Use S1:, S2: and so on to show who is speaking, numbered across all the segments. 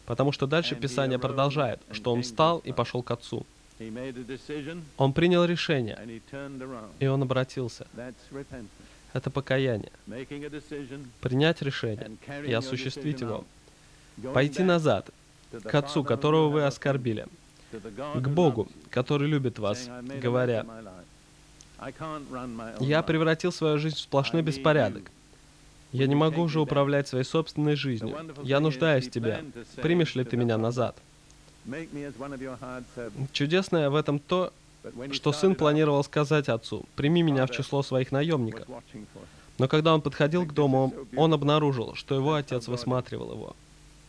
S1: Потому что дальше Писание продолжает, что он встал и пошел к отцу. Он принял решение, и он обратился. Это покаяние. Принять решение и осуществить его. Пойти назад, к отцу, которого вы оскорбили, к Богу, который любит вас, говоря: «Я превратил свою жизнь в сплошной беспорядок. Я не могу уже управлять своей собственной жизнью. Я нуждаюсь в тебе. Примешь ли ты меня назад?» Чудесное в этом то, что сын планировал сказать отцу: «Прими меня в число своих наемников». Но когда он подходил к дому, он обнаружил, что его отец высматривал его.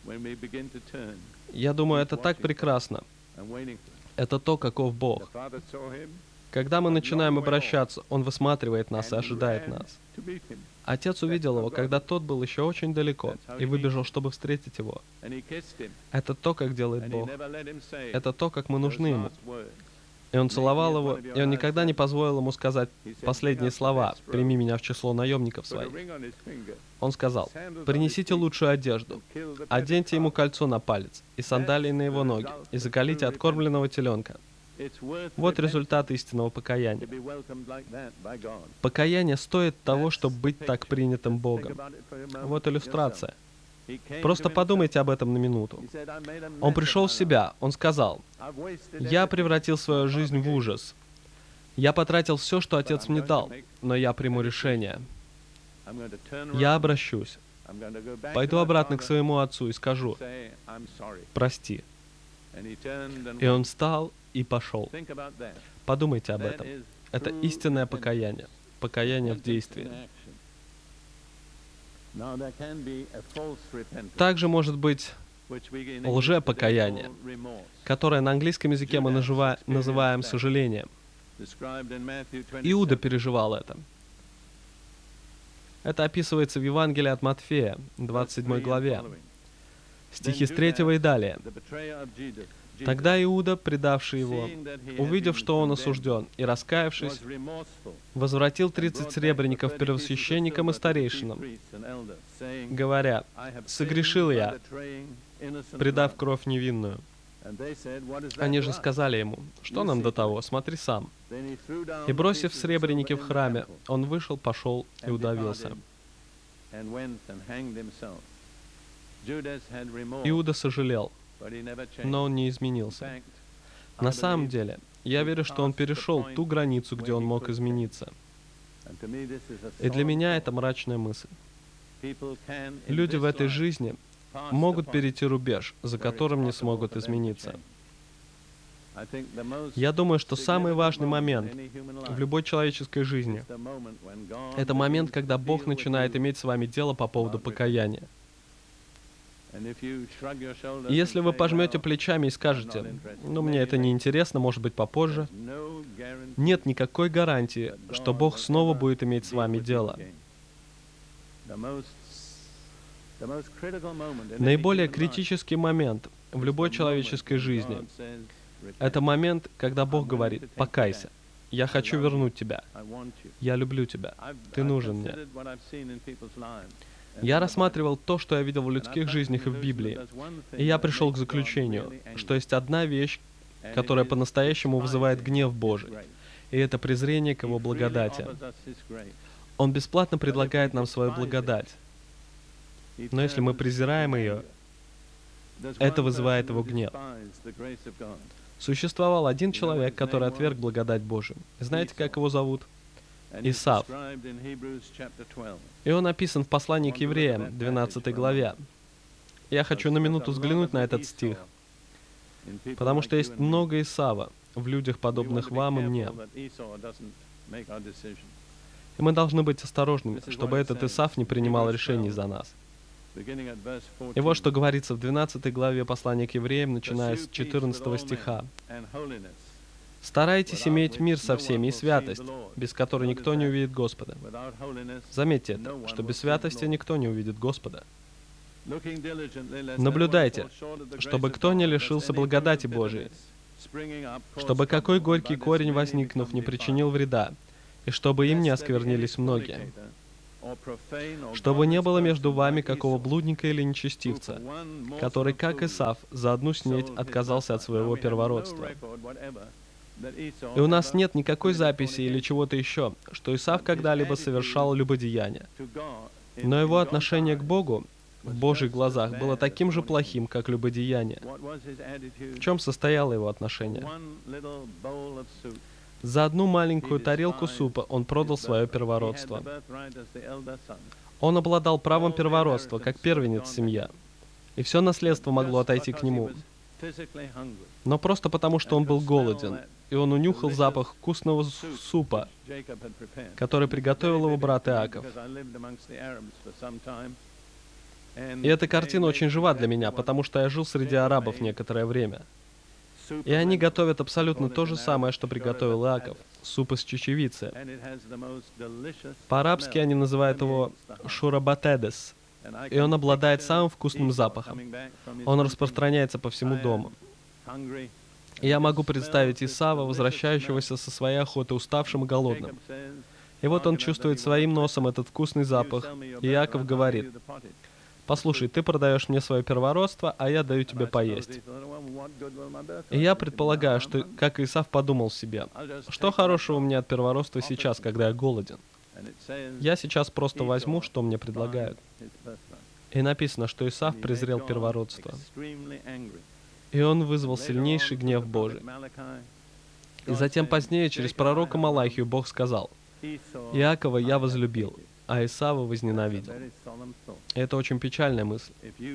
S1: Я думаю, это так прекрасно. Это то, каков Бог. Когда мы начинаем обращаться, Он высматривает нас и ожидает нас. Отец увидел его, когда тот был еще очень далеко, и выбежал, чтобы встретить его. Это то, как делает Бог. Это то, как мы нужны Ему. И Он целовал его, и Он никогда не позволил ему сказать последние слова: «Прими меня в число наемников своих». Он сказал: «Принесите лучшую одежду, оденьте ему кольцо на палец и сандалии на его ноги, и заколите откормленного теленка». Вот результат истинного покаяния. Покаяние стоит того, чтобы быть так принятым Богом. Вот иллюстрация. Просто подумайте об этом на минуту. Он пришел в себя, он сказал: «Я превратил свою жизнь в ужас. Я потратил все, что Отец мне дал, но я приму решение. Я обращусь. Пойду обратно к своему отцу и скажу: прости». И он встал и пошел. Подумайте об этом. Это истинное покаяние. Покаяние в действии. Также может быть лжепокаяние, которое на английском языке мы называем сожалением. Иуда переживал это. Это описывается в Евангелии от Матфея, 27 главе, стихи с 3 и далее. «Тогда Иуда, предавший его, увидев, что он осужден, и раскаявшись, возвратил 30 серебряников первосвященникам и старейшинам, говоря: «Согрешил я, предав кровь невинную». Они же сказали ему: «Что нам до того? Смотри сам». И, бросив сребреники в храме, он вышел, пошел и удавился. Иуда сожалел, но он не изменился. На самом деле, я верю, что он перешел ту границу, где он мог измениться. И для меня это мрачная мысль. Люди в этой жизни могут перейти рубеж, за которым не смогут измениться. Я думаю, что самый важный момент в любой человеческой жизни — это момент, когда Бог начинает иметь с вами дело по поводу покаяния. И если вы пожмете плечами и скажете: «Ну, мне это не интересно, может быть, попозже», нет никакой гарантии, что Бог снова будет иметь с вами дело. Наиболее критический момент в любой человеческой жизни — это момент, когда Бог говорит: «Покайся, я хочу вернуть тебя, я люблю тебя, ты нужен мне». Я рассматривал то, что я видел в людских жизнях и в Библии, и я пришел к заключению, что есть одна вещь, которая по-настоящему вызывает гнев Божий, и это презрение к Его благодати. Он бесплатно предлагает нам свою благодать, но если мы презираем ее, это вызывает Его гнев. Существовал один человек, который отверг благодать Божию. Знаете, как его зовут? Исав. И он описан в послании к евреям, 12 главе. Я хочу на минуту взглянуть на этот стих, потому что есть много Исава в людях, подобных вам и мне. И мы должны быть осторожными, чтобы этот Исав не принимал решений за нас. И вот что говорится в 12 главе послания к евреям, начиная с 14 стиха. «Старайтесь иметь мир со всеми и святость, без которой никто не увидит Господа». Заметьте это, что без святости никто не увидит Господа. «Наблюдайте, чтобы кто не лишился благодати Божией, чтобы какой горький корень, возникнув, не причинил вреда, и чтобы им не осквернились многие». чтобы не было между вами какого блудника или нечестивца, который, как Исав, за одну снеть отказался от своего первородства. И у нас нет никакой записи или чего-то еще, что Исав когда-либо совершал любодеяние. Но его отношение к Богу в Божьих глазах было таким же плохим, как любодеяние. В чем состояло его отношение? За одну маленькую тарелку супа он продал свое первородство. Он обладал правом первородства, как первенец семьи, и все наследство могло отойти к нему. Но просто потому, что он был голоден, и он унюхал запах вкусного супа, который приготовил его брат Иаков. И эта картина очень жива для меня, потому что я жил среди арабов некоторое время. И они готовят абсолютно то же самое, что приготовил Иаков — суп из чечевицы. По-арабски они называют его шурабатедес, и он обладает самым вкусным запахом. Он распространяется по всему дому. И я могу представить Исава, возвращающегося со своей охоты уставшим и голодным. И вот он чувствует своим носом этот вкусный запах, и Иаков говорит: «Послушай, ты продаешь мне свое первородство, а я даю тебе поесть». И я предполагаю, что, как Исав подумал себе: что хорошего у меня от первородства сейчас, когда я голоден? Я сейчас просто возьму, что мне предлагают. И написано, что Исав презрел первородство. И он вызвал сильнейший гнев Божий. И затем позднее, через пророка Малахию, Бог сказал: «Иакова я возлюбил, а Исава возненавидел». И это очень печальная мысль.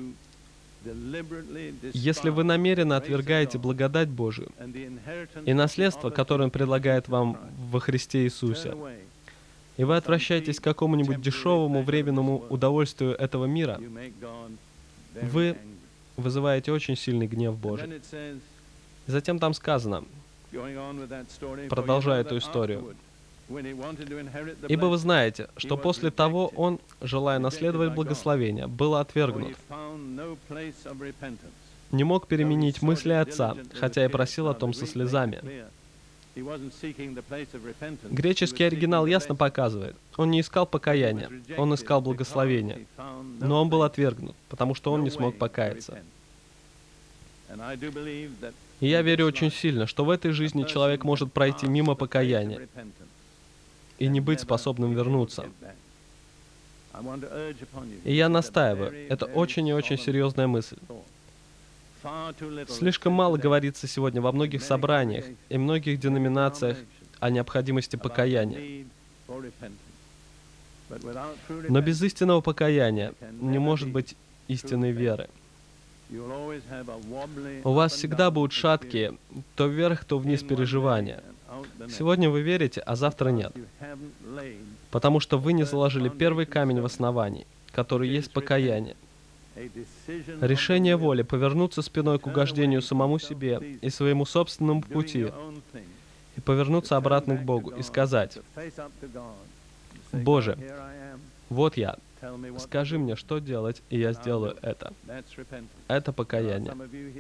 S1: Если вы намеренно отвергаете благодать Божию и наследство, которое Он предлагает вам во Христе Иисусе, и вы отвращаетесь к какому-нибудь дешевому временному удовольствию этого мира, вы вызываете очень сильный гнев Божий. И затем там сказано, продолжая эту историю: «Ибо вы знаете, что после того он, желая наследовать благословение, был отвергнут, не мог переменить мысли отца, хотя и просил о том со слезами». Греческий оригинал ясно показывает, он не искал покаяния, он искал благословения, но он был отвергнут, потому что он не смог покаяться. И я верю очень сильно, что в этой жизни человек может пройти мимо покаяния и не быть способным вернуться. И я настаиваю, это очень и очень серьезная мысль. Слишком мало говорится сегодня во многих собраниях и многих деноминациях о необходимости покаяния. Но без истинного покаяния не может быть истинной веры. У вас всегда будут шаткие, то вверх, то вниз переживания. Сегодня вы верите, а завтра нет. Потому что вы не заложили первый камень в основании, который есть покаяние. Решение воли повернуться спиной к угождению самому себе и своему собственному пути, и повернуться обратно к Богу и сказать: «Боже, вот я, скажи мне, что делать, и я сделаю это». Это покаяние.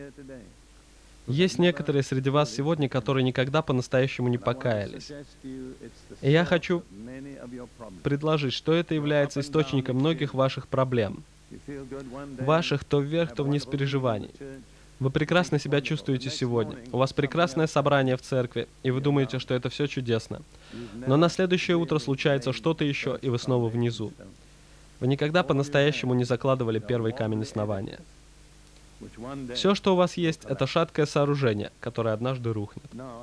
S1: Есть некоторые среди вас сегодня, которые никогда по-настоящему не покаялись. И я хочу предложить, что это является источником многих ваших проблем. Ваших то вверх, то вниз переживаний. Вы прекрасно себя чувствуете сегодня. У вас прекрасное собрание в церкви, и вы думаете, что это все чудесно. Но на следующее утро случается что-то еще, и вы снова внизу. Вы никогда по-настоящему не закладывали первый камень основания. Все, что у вас есть, это шаткое сооружение, которое однажды рухнет.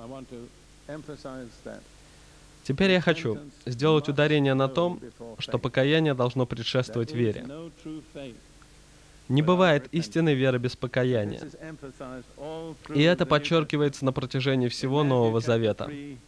S1: Теперь я хочу сделать ударение на том, что покаяние должно предшествовать вере. Не бывает истинной веры без покаяния. И это подчеркивается на протяжении всего Нового Завета.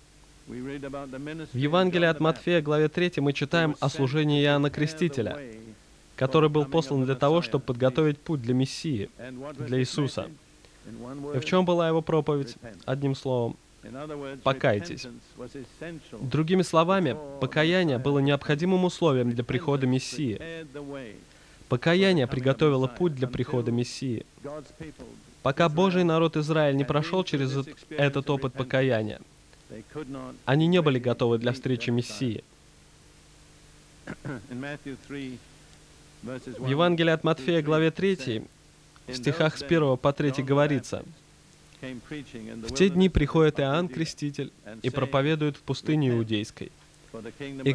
S1: В Евангелии от Матфея, главе 3, мы читаем о служении Иоанна Крестителя, который был послан для того, чтобы подготовить путь для Мессии, для Иисуса. И в чем была его проповедь? Одним словом, покайтесь. Другими словами, покаяние было необходимым условием для прихода Мессии. Покаяние приготовило путь для прихода Мессии. Пока Божий народ Израиль не прошел через этот опыт покаяния, они не были готовы для встречи Мессии. В Евангелии от Матфея, главе 3, в стихах с 1 по 3 говорится: «В те дни приходит Иоанн Креститель и проповедует в пустыне Иудейской, и